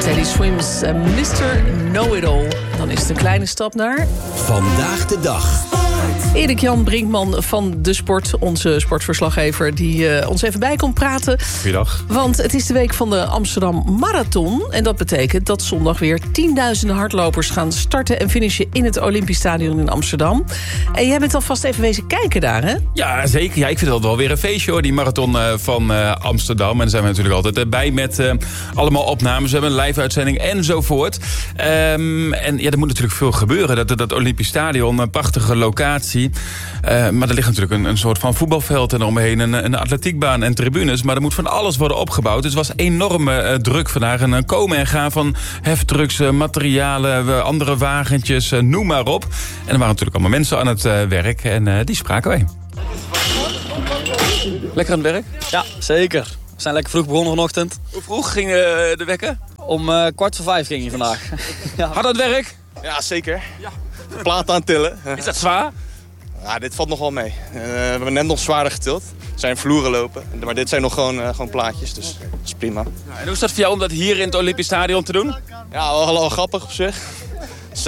Teddy Swims, Mr. Know-It-All. Dan is het een kleine stap naar... Vandaag de dag. Erik-Jan Brinkman van De Sport, onze sportverslaggever... die ons even bij komt praten. Goeiedag. Want het is de week van de Amsterdam Marathon. En dat betekent dat zondag weer tienduizenden hardlopers... gaan starten en finishen in het Olympisch Stadion in Amsterdam. En jij bent alvast even wezen kijken daar, hè? Ja, zeker. Ja, ik vind dat wel weer een feestje, hoor, die marathon van Amsterdam. En daar zijn we natuurlijk altijd bij met allemaal opnames. We hebben een live-uitzending enzovoort. En ja, er moet natuurlijk veel gebeuren. Dat Olympisch Stadion, een prachtige locatie... maar er ligt natuurlijk een soort van voetbalveld en omheen een atletiekbaan en tribunes. Maar er moet van alles worden opgebouwd. Dus het was enorme druk vandaag. En komen en gaan van heftrucks, materialen, andere wagentjes, noem maar op. En er waren natuurlijk allemaal mensen aan het werk en die spraken wij. Lekker aan het werk? Ja, zeker. We zijn lekker vroeg begonnen vanochtend. Hoe vroeg ging de wekker? Om 4:45 ging hij vandaag. Ja. Hard aan het werk? Ja, zeker. Ja. Plaat aan het tillen. Is dat zwaar? Ja, dit valt nog wel mee. We hebben net nog zwaarder getild. Er zijn vloeren lopen. Maar dit zijn nog gewoon plaatjes, dus dat is prima. Ja, en hoe is dat voor jou om dat hier in het Olympisch Stadion te doen? Ja, wel grappig op zich. Dus,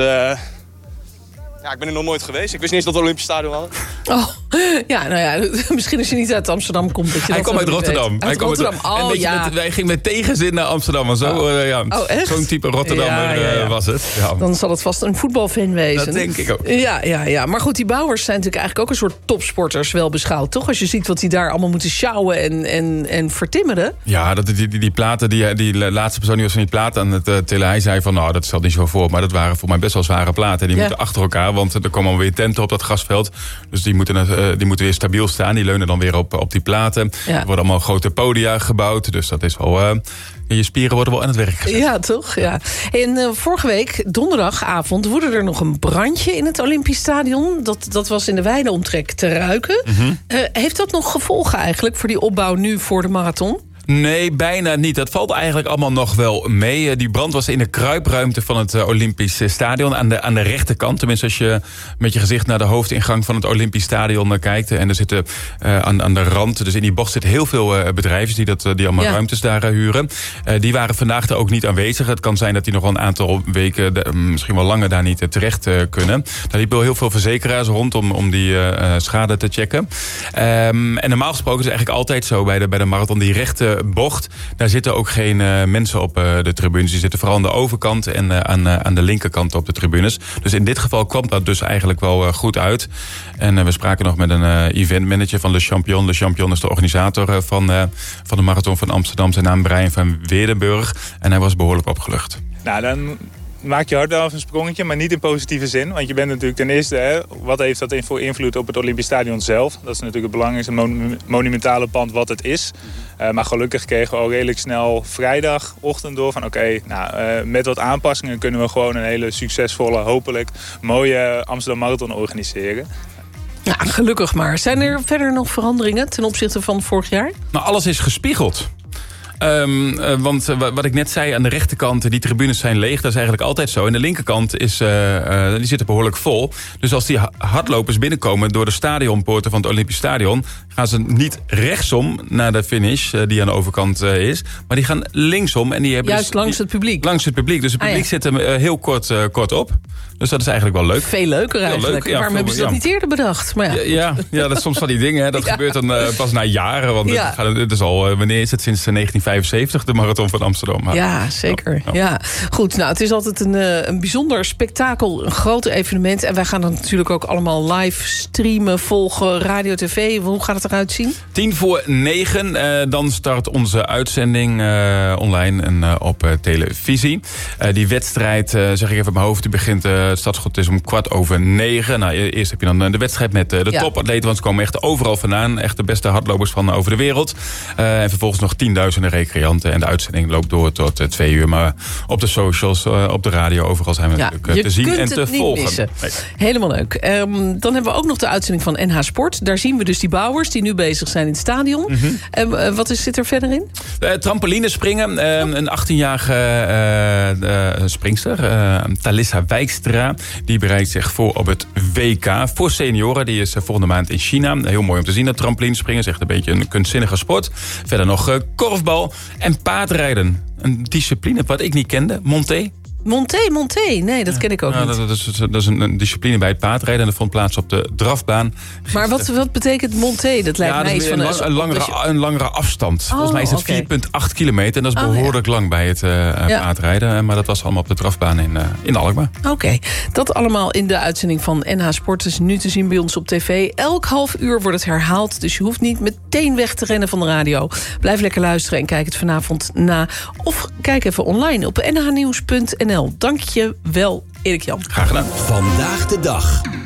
ja, ik ben er nog nooit geweest. Ik wist niet eens dat we het Olympisch Stadion hadden. Oh, ja, nou ja, misschien als je niet uit Amsterdam komt... Dat je Hij dat komt uit Rotterdam. Uit Rotterdam, en ja. Wij gingen met tegenzin naar Amsterdam. Maar zo, ja. Oh, echt? Zo'n type Rotterdammer was het. Ja. Dan zal het vast een voetbalfan wezen. Dat denk ik ook. Ja. Maar goed, die bouwers zijn natuurlijk eigenlijk ook een soort topsporters wel beschouwd, toch? Als je ziet wat die daar allemaal moeten sjouwen en vertimmeren. Ja, die platen, die laatste persoon die was van die platen aan het tillen. Hij zei van, nou, dat stelt niet zo voor. Maar dat waren voor mij best wel zware platen. Die moeten achter elkaar, want er komen alweer tenten op dat grasveld. Dus die moeten weer stabiel staan. Die leunen dan weer op die platen. Ja. Er worden allemaal grote podia gebouwd. Dus dat is wel... je spieren worden wel aan het werk gezet. Ja, toch? Ja. En vorige week, donderdagavond, woedde er nog een brandje in het Olympisch Stadion. Dat was in de Weideomtrek te ruiken. Mm-hmm. Heeft dat nog gevolgen eigenlijk voor die opbouw nu voor de marathon? Nee, bijna niet. Dat valt eigenlijk allemaal nog wel mee. Die brand was in de kruipruimte van het Olympisch Stadion. Aan de rechterkant. Tenminste, als je met je gezicht naar de hoofdingang van het Olympisch Stadion kijkt. En er zitten aan de rand, dus in die bocht zitten heel veel bedrijven die allemaal ruimtes daar huren. Die waren vandaag er ook niet aanwezig. Het kan zijn dat die nog wel een aantal weken, misschien wel langer, daar niet terecht kunnen. Daar liepen wel heel veel verzekeraars rond om die schade te checken. En normaal gesproken is het eigenlijk altijd zo bij de marathon, die rechte bocht. Daar zitten ook geen mensen op de tribunes. Die zitten vooral aan de overkant en aan de linkerkant op de tribunes. Dus in dit geval kwam dat dus eigenlijk wel goed uit. En we spraken nog met een eventmanager van Le Champion. Le Champion is de organisator van de marathon van Amsterdam. Zijn naam Brian van Weerdenburg. En hij was behoorlijk opgelucht. Nou, dan maak je hard wel even een sprongetje, maar niet in positieve zin. Want je bent natuurlijk ten eerste, wat heeft dat voor invloed op het Olympisch Stadion zelf? Dat is natuurlijk het belangrijkste monumentale pand wat het is. Maar gelukkig kregen we al redelijk snel vrijdagochtend door van met wat aanpassingen kunnen we gewoon een hele succesvolle, hopelijk mooie Amsterdam Marathon organiseren. Ja, gelukkig maar. Zijn er verder nog veranderingen ten opzichte van vorig jaar? Nou, alles is gespiegeld. Want wat ik net zei, aan de rechterkant, die tribunes zijn leeg. Dat is eigenlijk altijd zo. En de linkerkant die zit behoorlijk vol. Dus als die hardlopers binnenkomen door de stadionpoorten van het Olympisch Stadion, gaan ze niet rechtsom naar de finish, die aan de overkant is. Maar die gaan linksom. En die hebben juist langs het publiek. Langs het publiek. Dus het publiek zit er heel kort op. Dus dat is eigenlijk wel leuk. Veel leuker eigenlijk. Leuk, ja, waarom hebben ze dat niet eerder bedacht? Maar ja, dat is soms van die dingen. Hè. Dat gebeurt dan pas na jaren. Want het is al, wanneer is het? Sinds 1975, de marathon van Amsterdam. Ja, zeker. Ja. Goed, nou, het is altijd een bijzonder spektakel, een groot evenement. En wij gaan dat natuurlijk ook allemaal live streamen, volgen, radio, tv. Hoe gaat het eruit zien? 9:10, dan start onze uitzending online en op televisie. Die wedstrijd, zeg ik even op mijn hoofd, die begint, het startschot is om 9:15. Nou, eerst heb je dan de wedstrijd met de topatleten, want ze komen echt overal vandaan. Echt de beste hardlopers van over de wereld. En vervolgens nog tienduizenden recreanten. En de uitzending loopt door tot 2 uur. Maar op de socials, op de radio, overal zijn we natuurlijk te zien en te volgen. Nee. Helemaal leuk. Dan hebben we ook nog de uitzending van NH Sport. Daar zien we dus die bouwers die nu bezig zijn in het stadion. Mm-hmm. Wat zit er verder in? Trampolinespringen. Een 18-jarige springster, Thalissa Wijkstra, die bereidt zich voor op het WK voor senioren. Die is volgende maand in China. Heel mooi om te zien, dat trampolinespringen. Is echt een beetje een kunstzinnige sport. Verder nog korfbal. Oh, en paardrijden. Een discipline wat ik niet kende. Monté. Monté. Nee, dat ken ik ook niet. Dat is een discipline bij het paardrijden. En dat vond plaats op de drafbaan. Maar wat betekent monté? Dat lijkt mij iets van een langere afstand. Volgens mij is het 4,8 kilometer. En dat is behoorlijk lang bij het paardrijden. Maar dat was allemaal op de drafbaan in Alkmaar. Oké, dat allemaal in de uitzending van NH Sport. Dus nu te zien bij ons op tv. Elk half uur wordt het herhaald. Dus je hoeft niet meteen weg te rennen van de radio. Blijf lekker luisteren en kijk het vanavond na. Of kijk even online op nhnieuws.nl. Dank je wel, Erik Jan. Graag gedaan. Vandaag de dag.